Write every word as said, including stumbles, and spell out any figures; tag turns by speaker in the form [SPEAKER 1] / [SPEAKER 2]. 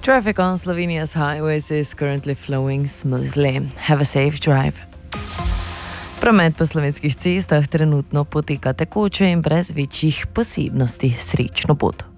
[SPEAKER 1] Traffic on Slovenia's highways is currently flowing smoothly. Have a safe drive. Promet po slovenskih cestah trenutno poteka tekoče in brez večjih posebnosti. Srečno pot.